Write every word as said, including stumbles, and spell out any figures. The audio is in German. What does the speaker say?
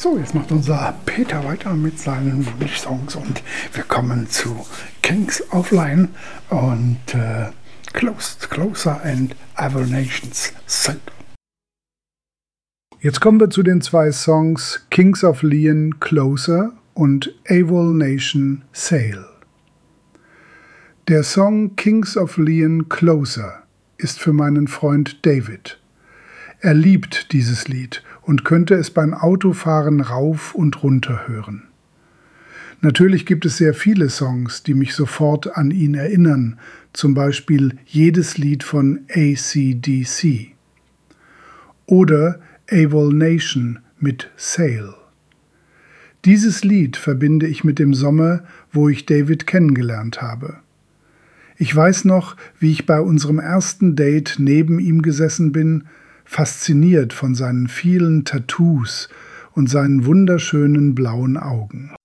So, jetzt macht unser Peter weiter mit seinen Wunschsongs und wir kommen zu Kings of Lion und äh, Close, Closer and Other Nations Sing. Jetzt kommen wir zu den zwei Songs Kings of Leon, Closer und Avil Nation, Sail. Der Song Kings of Leon, Closer ist für meinen Freund David. Er liebt dieses Lied und könnte es beim Autofahren rauf und runter hören. Natürlich gibt es sehr viele Songs, die mich sofort an ihn erinnern, zum Beispiel jedes Lied von A C D C. Oder Avil Nation mit Sail. Dieses Lied verbinde ich mit dem Sommer, wo ich David kennengelernt habe. Ich weiß noch, wie ich bei unserem ersten Date neben ihm gesessen bin, fasziniert von seinen vielen Tattoos und seinen wunderschönen blauen Augen.